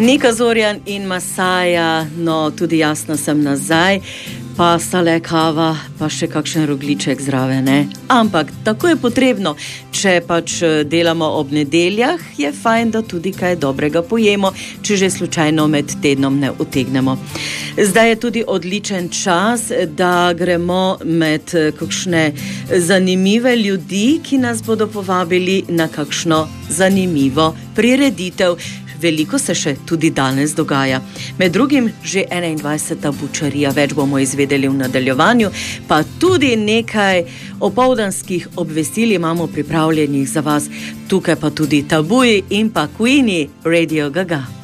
Nika Zorjan in Masaja, no tudi jasno sem nazaj, pa stale kava, pa še kakšen rogliček zraven, ne? Ampak tako je potrebno, če pač delamo ob nedeljah, je fajn, da tudi kaj dobrega pojemo, če že slučajno med tednom ne utegnemo. Zdaj je tudi odličen čas, da gremo med kakšne zanimive ljudi, ki nas bodo povabili na kakšno zanimivo prireditev. Veliko se še tudi danes dogaja. Med drugim že 21. bučarija, več bomo izvedeli v nadaljevanju, pa tudi nekaj opoldanskih obvestil imamo pripravljenih za vas. Tukaj pa tudi Tabuji in pa Queenie, Radio Gaga.